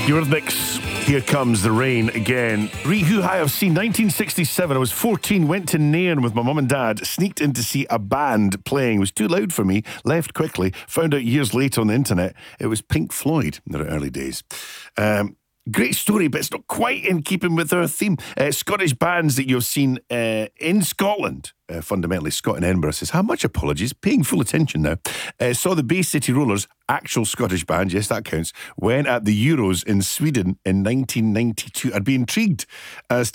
Eurythmics, Here Comes the Rain again. Who I have seen 1967. I was 14, went to Nairn with my mum and dad, sneaked in to see a band playing. It was too loud for me, left quickly, found out years later on the internet it was Pink Floyd in their early days. Great story, but it's not quite in keeping with our theme. Scottish bands that you've seen in Scotland, fundamentally Scott in Edinburgh says, how much apologies, paying full attention now. Saw the Bay City Rollers, actual Scottish band, yes that counts, when at the Euros in Sweden in 1992. I'd be intrigued as